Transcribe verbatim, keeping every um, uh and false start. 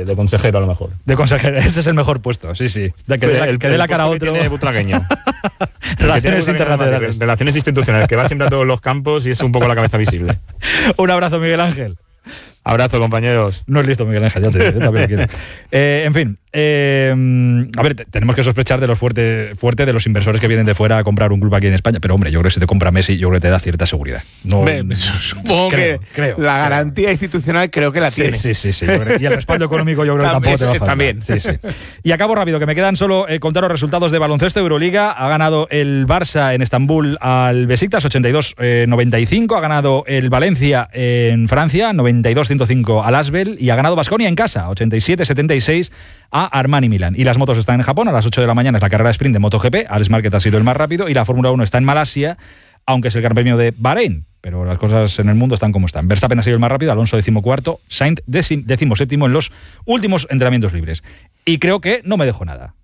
de consejero a lo mejor. De consejero, ese es el mejor puesto, sí, sí. De que dé la, el, que dé el la cara a puesto otro. Que tiene Butragueño. Relaciones que tiene internacionales. Relaciones institucionales, que va siempre a todos los campos y es un poco la cabeza visible. Un abrazo, Miguel Ángel. Abrazo, compañeros. No es listo, Miguel Ángel, ya te digo, yo también lo quiero. Eh, en fin, eh, a ver, te, tenemos que sospechar de los fuerte, fuerte de los inversores que vienen de fuera a comprar un club aquí en España, pero hombre, yo creo que si te compra Messi, yo creo que te da cierta seguridad. No, Me, supongo creo, que creo, la creo. garantía institucional creo que la sí, tiene. Sí, sí, sí. Yo creo, y el respaldo económico yo creo que tampoco te va a faltar. También. Sí, sí. Y acabo rápido, que me quedan solo eh, contar los resultados de baloncesto Euroliga. Ha ganado el Barça en Estambul al Besiktas ochenta y dos noventa y cinco, ha ganado el Valencia en Francia noventa y dos ciento cinco al Asbel y ha ganado Baskonia en casa ochenta y siete setenta y seis a Armani Milán. Y las motos están en Japón, a las ocho de la mañana es la carrera sprint de MotoGP, Alex Márquez ha sido el más rápido y la Fórmula uno está en Malasia, aunque es el Gran Premio de Bahrein, pero las cosas en el mundo están como están. Verstappen ha sido el más rápido, Alonso decimocuarto, Sainz decimoséptimo en los últimos entrenamientos libres. Y creo que no me dejo nada.